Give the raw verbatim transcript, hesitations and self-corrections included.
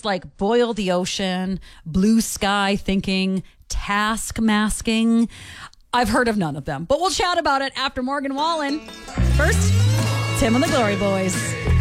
like boil the ocean, blue sky thinking, task masking. I've heard of none of them, but we'll chat about it after Morgan Wallen. First, Tim and the Glory Boys.